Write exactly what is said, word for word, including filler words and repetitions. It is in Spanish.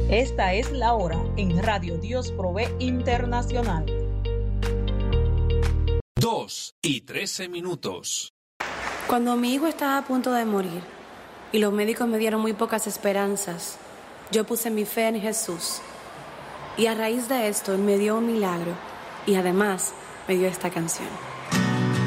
Esta es la hora en Radio Dios Provee Internacional. Dos y trece minutos. Cuando mi hijo estaba a punto de morir y los médicos me dieron muy pocas esperanzas, yo puse mi fe en Jesús. Y a raíz de esto, Él me dio un milagro y además me dio esta canción.